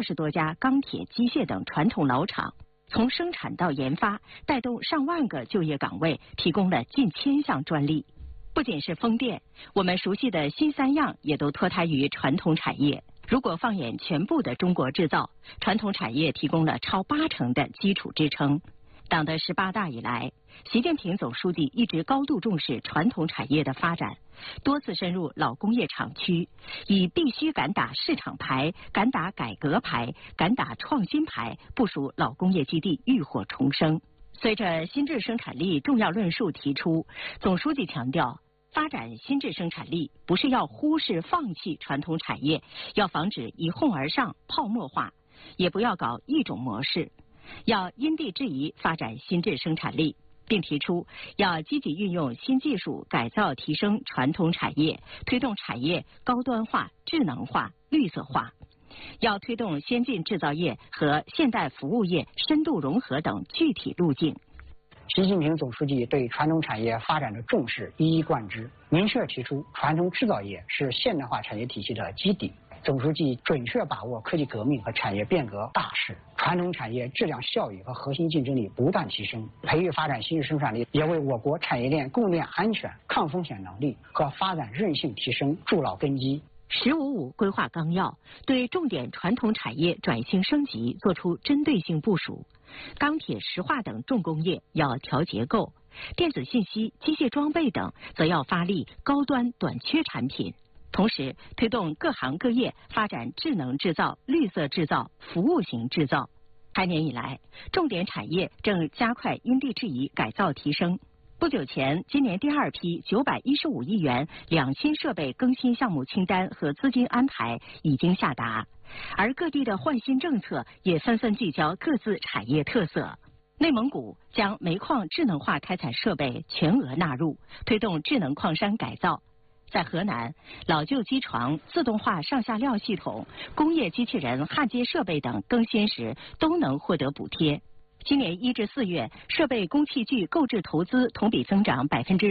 20多家钢铁、机械等传统老厂，从生产到研发，带动上万个就业岗位，提供了近1000项专利。不仅是风电，我们熟悉的新3样也都脱胎于传统产业。如果放眼全部的中国制造，传统产业提供了超80%的基础支撑。党的18大以来，习近平总书记一直高度重视传统产业的发展，多次深入老工业厂区，以必须敢打市场牌、敢打改革牌、敢打创新牌，部署老工业基地浴火重生。随着新质生产力重要论述提出，总书记强调，发展新质生产力不是要忽视放弃传统产业，要防止一哄而上泡沫化，也不要搞一种模式，要因地制宜发展新质生产力，并提出要积极运用新技术改造提升传统产业，推动产业高端化、智能化、绿色化。要推动先进制造业和现代服务业深度融合等具体路径。 习近平总书记对传统产业发展的重视一以贯之，明确提出传统制造业是现代化产业体系的基底。总书记准确把握科技革命和产业变革大势，传统产业质量效益和核心竞争力不断提升，培育发展新质生产力，也为我国产业链供应链安全、抗风险能力和发展韧性提升筑牢根基。 “15+5”规划纲要对重点传统产业转型升级作出针对性部署，钢铁、石化等重工业要调结构，电子信息、机械装备等则要发力高端短缺产品。同时，推动各行各业发展智能制造、绿色制造、服务型制造。开年以来，重点产业正加快因地制宜改造提升。不久前，今年第2批915亿元两新设备更新项目清单和资金安排已经下达，而各地的换新政策也纷纷聚焦各自产业特色。内蒙古将煤矿智能化开采设备全额纳入，推动智能矿山改造。在河南，老旧机床、自动化上下料系统、工业机器人焊接设备等更新时都能获得补贴。今年1至4月，设备工器具购置投资同比增长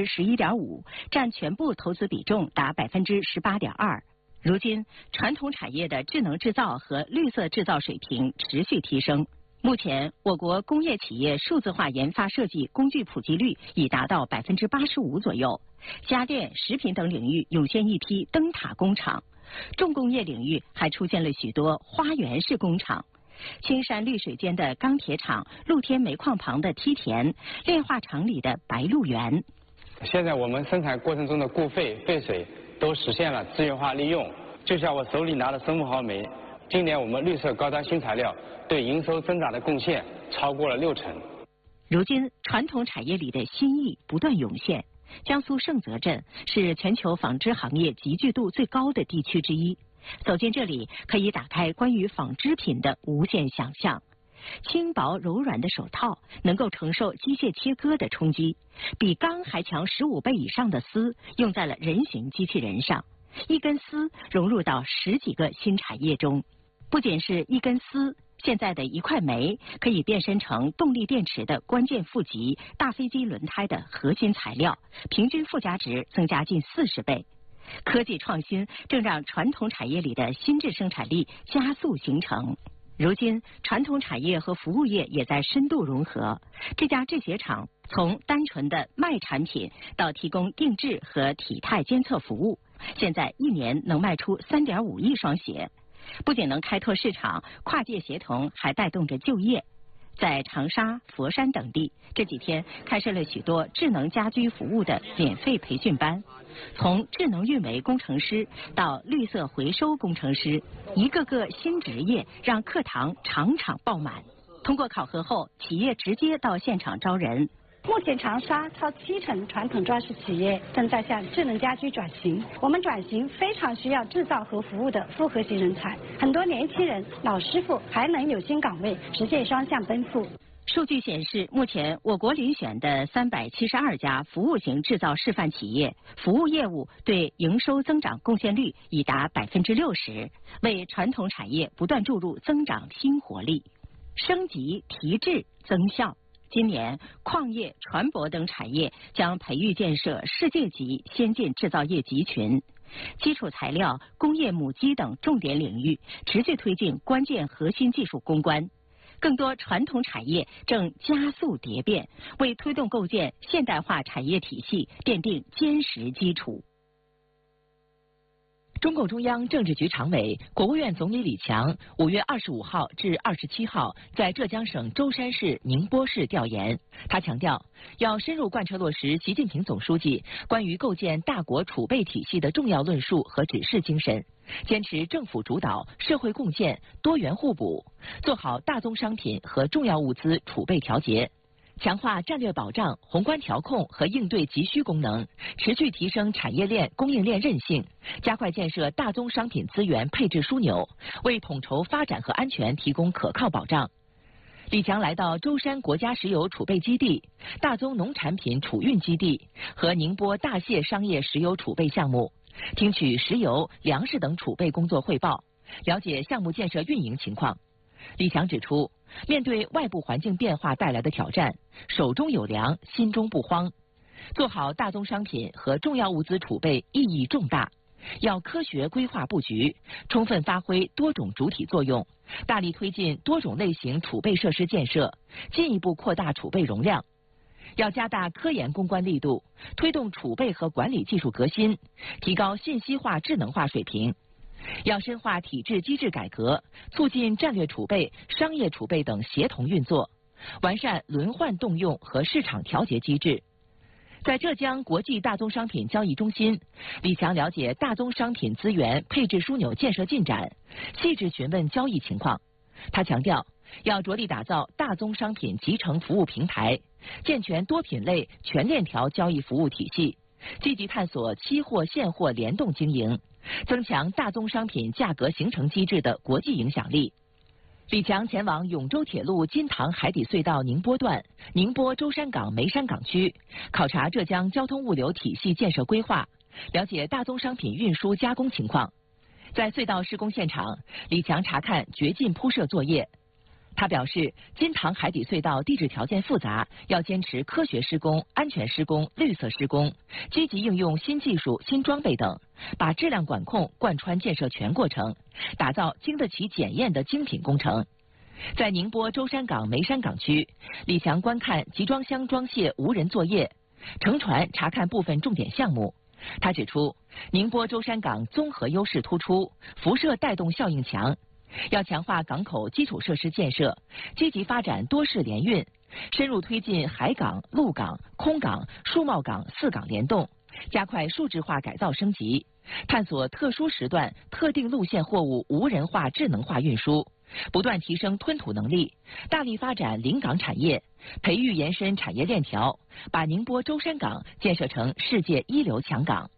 11.5%，占全部投资比重达18.2%。如今，传统产业的智能制造和绿色制造水平持续提升。目前，我国工业企业数字化研发设计工具普及率已达到85%左右。家电、食品等领域涌现一批灯塔工厂，重工业领域还出现了许多花园式工厂。青山绿水间的钢铁厂，露天煤矿旁的梯田，炼化厂里的白鹿原。 现在我们生产过程中的固废、废水都实现了资源化利用。就像我手里拿的生物毫煤，今年我们绿色高端新材料对营收增长的贡献超过了60%。 如今，传统产业里的新意不断涌现。江苏盛泽镇是全球纺织行业集聚度最高的地区之一。走进这里，可以打开关于纺织品的无限想象。轻薄柔软的手套能够承受机械切割的冲击，比钢还强15倍以上的丝用在了人形机器人上，一根丝融入到10几个新产业中。不仅是一根丝，现在的一块煤可以变身成动力电池的关键负极、大飞机轮胎的核心材料，平均附加值增加近40倍。科技创新正让传统产业里的新质生产力加速形成。如今，传统产业和服务业也在深度融合。这家制鞋厂从单纯的卖产品到提供定制和体态监测服务，现在1年能卖出3.5亿双鞋。不仅能开拓市场，跨界协同还带动着就业。在长沙、佛山等地，这几天开设了许多智能家居服务的免费培训班，从智能运维工程师到绿色回收工程师，一个个新职业让课堂场场爆满。通过考核后，企业直接到现场招人。 目前长沙超70%传统装饰企业正在向智能家居转型，我们转型非常需要制造和服务的复合型人才，很多年轻人、老师傅还能有新岗位，实现双向奔赴。 数据显示，目前我国遴选的372家服务型制造示范企业，服务业务对营收增长贡献率已达60%，为传统产业不断注入增长新活力，升级提质增效。今年，矿业、船舶等产业将培育建设世界级先进制造业集群。 基础材料、工业母机等重点领域持续推进关键核心技术攻关。更多传统产业正加速蝶变，为推动构建现代化产业体系奠定坚实基础。 中共中央政治局常委、国务院总理李强5月25号至27号在浙江省舟山市、宁波市调研。他强调，要深入贯彻落实习近平总书记关于构建大国储备体系的重要论述和指示精神，坚持政府主导、社会共建、多元互补，做好大宗商品和重要物资储备调节。强化战略保障、宏观调控和应对急需功能，持续提升产业链、供应链韧性，加快建设大宗商品资源配置枢纽，为统筹发展和安全提供可靠保障。李强来到舟山国家石油储备基地、大宗农产品储运基地和宁波大蟹商业石油储备项目，听取石油、粮食等储备工作汇报，了解项目建设运营情况。李强指出，面对外部环境变化带来的挑战，手中有粮，心中不慌。做好大宗商品和重要物资储备意义重大，要科学规划布局，充分发挥多种主体作用，大力推进多种类型储备设施建设，进一步扩大储备容量。要加大科研攻关力度，推动储备和管理技术革新，提高信息化、智能化水平。要深化体制机制改革，促进战略储备、商业储备等协同运作，完善轮换动用和市场调节机制。在浙江国际大宗商品交易中心，李强了解大宗商品资源配置枢纽建设进展，细致询问交易情况。他强调，要着力打造大宗商品集成服务平台，健全多品类全链条交易服务体系，积极探索期货现货联动经营，增强大宗商品价格形成机制的国际影响力。李强前往永州铁路金塘海底隧道宁波段、宁波舟山港梅山港区，考察浙江交通物流体系建设规划，了解大宗商品运输加工情况。在隧道施工现场，李强查看掘进铺设作业。他表示，金塘海底隧道地质条件复杂，要坚持科学施工、安全施工、绿色施工，积极应用新技术、新装备等，把质量管控贯穿建设全过程，打造经得起检验的精品工程。在宁波舟山港梅山港区，李强观看集装箱装卸无人作业，乘船查看部分重点项目。他指出，宁波舟山港综合优势突出，辐射带动效应强，要强化港口基础设施建设，积极发展多式联运，深入推进海港、陆港、空港、数贸港4港联动，加快数字化改造升级，探索特殊时段、特定路线货物无人化、智能化运输，不断提升吞吐能力，大力发展临港产业，培育延伸产业链条，把宁波舟山港建设成世界一流强港。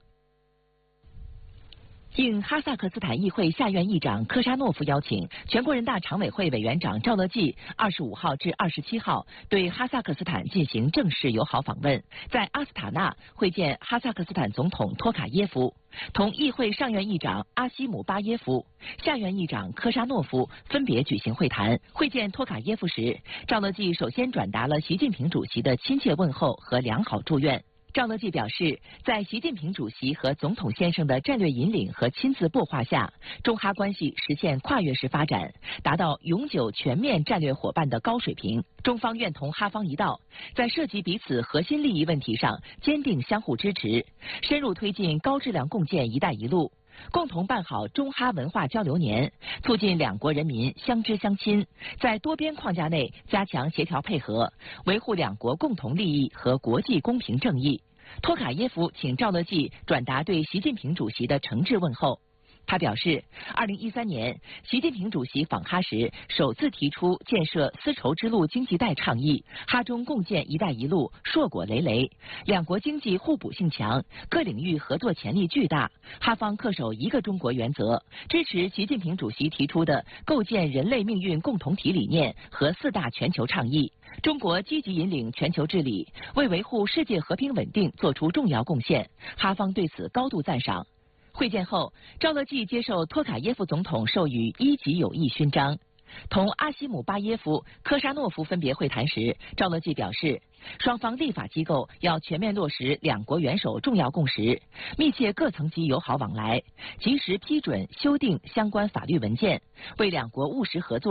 应哈萨克斯坦议会下院议长科沙诺夫邀请，全国人大常委会委员长赵乐际25号至27号对哈萨克斯坦进行正式友好访问，在阿斯塔纳会见哈萨克斯坦总统托卡耶夫，同议会上院议长阿西姆巴耶夫、下院议长科沙诺夫分别举行会谈。会见托卡耶夫时，赵乐际首先转达了习近平主席的亲切问候和良好祝愿。赵乐际表示，在习近平主席和总统先生的战略引领和亲自擘画下，中哈关系实现跨越式发展，达到永久全面战略伙伴的高水平。中方愿同哈方一道，在涉及彼此核心利益问题上坚定相互支持，深入推进高质量共建“一带一路”，共同办好中哈文化交流年，促进两国人民相知相亲，在多边框架内加强协调配合，维护两国共同利益和国际公平正义。托卡耶夫请赵乐际转达对习近平主席的诚挚问候。他表示，2013年习近平主席访哈时，首次提出建设丝绸之路经济带倡议，哈中共建“一带一路”硕果累累，两国经济互补性强，各领域合作潜力巨大。哈方恪守一个中国原则，支持习近平主席提出的构建人类命运共同体理念和4大全球倡议。中国积极引领全球治理，为维护世界和平稳定作出重要贡献，哈方对此高度赞赏。会见后，赵乐际接受托卡耶夫总统授予1级友谊勋章。 同阿西姆巴耶夫、科沙诺夫分别会谈时，赵乐际表示，双方立法机构要全面落实两国元首重要共识，密切各层级友好往来，及时批准修订相关法律文件，为两国务实合作